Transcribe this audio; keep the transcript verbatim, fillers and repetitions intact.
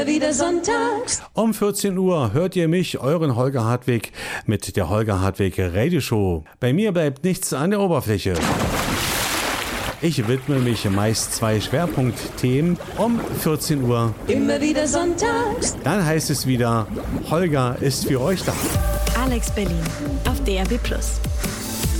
Wieder sonntags. Um vierzehn Uhr hört ihr mich, euren Holger Hartwig, mit der Holger Hartwig Radioshow. Bei mir bleibt nichts an der Oberfläche. Ich widme mich meist zwei Schwerpunktthemen um vierzehn Uhr. Immer wieder sonntags. Dann heißt es wieder, Holger ist für euch da. Alex Berlin auf D R B plus.